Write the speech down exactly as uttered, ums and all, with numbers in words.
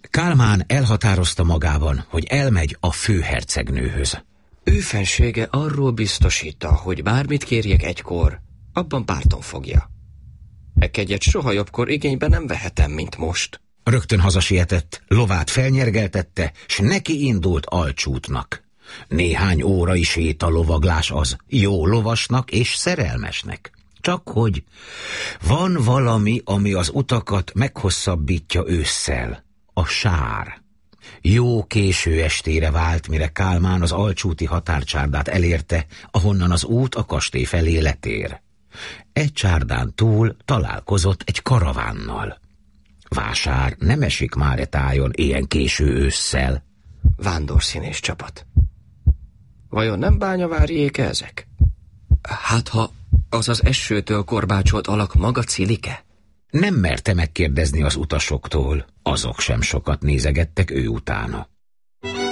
Kálmán elhatározta magában, hogy elmegy a főhercegnőhöz. Ő fensége arról biztosíta, hogy bármit kérjek egykor, abban párton fogja. E kegyet soha jobbkor igénybe nem vehetem, mint most. Rögtön hazasietett, lovát felnyergeltette, s neki indult Alcsútnak. Néhány órai sétalovaglás az, jó lovasnak és szerelmesnek. Csak hogy van valami, ami az utakat meghosszabbítja ősszel. A sár. Jó késő estére vált, mire Kálmán az alcsúti határcsárdát elérte, ahonnan az út a kastély felé letér. Egy csárdán túl találkozott egy karavánnal. Vásár nem esik már e tájon ilyen késő ősszel. Vándorszínés csapat. Vajon nem bányaváriék ezek? Hát ha az az esőtől korbácsolt alak maga Cilike? Nem merte megkérdezni az utasoktól, azok sem sokat nézegettek ő utána.